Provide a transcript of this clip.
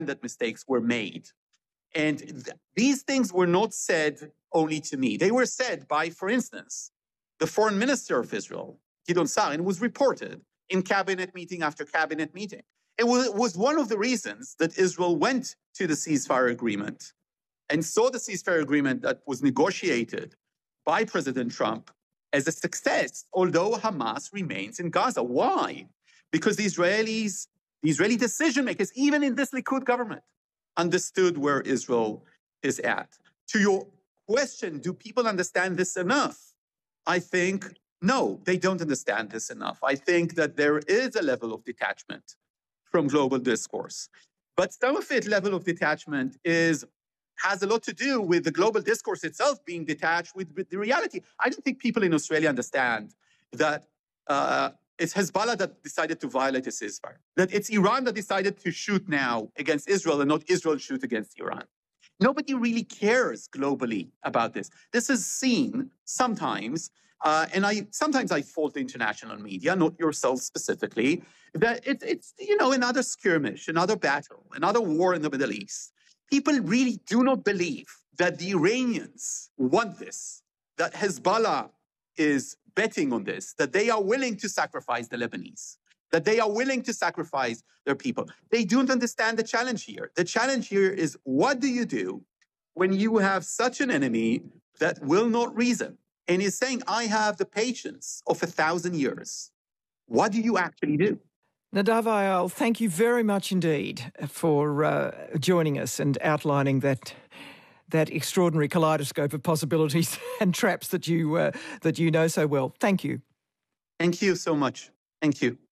that mistakes were made. And these things were not said only to me. They were said by, for instance, the foreign minister of Israel, Gideon Sa'ar, and was reported in cabinet meeting after cabinet meeting. It was one of the reasons that Israel went to the ceasefire agreement and saw the ceasefire agreement that was negotiated by President Trump as a success, although Hamas remains in Gaza. Why? Because the Israeli decision makers, even in this Likud government, understood where Israel is at. To your question, do people understand this enough? I think no, they don't understand this enough. I think that there is a level of detachment from global discourse. But some of it, level of detachment, has a lot to do with the global discourse itself being detached with the reality. I don't think people in Australia understand that it's Hezbollah that decided to violate a ceasefire, that it's Iran that decided to shoot now against Israel and not Israel shoot against Iran. Nobody really cares globally about this. This is seen sometimes, and sometimes I fault the international media, not yourself specifically, that it's another skirmish, another battle, another war in the Middle East. People really do not believe that the Iranians want this, that Hezbollah is betting on this, that they are willing to sacrifice the Lebanese, that they are willing to sacrifice their people. They don't understand the challenge here. The challenge here is, what do you do when you have such an enemy that will not reason and is saying, I have the patience of 1,000 years? What do you actually do? Nadav Ayal, thank you very much indeed for joining us and outlining that extraordinary kaleidoscope of possibilities and traps that you know so well. Thank you. Thank you so much. Thank you.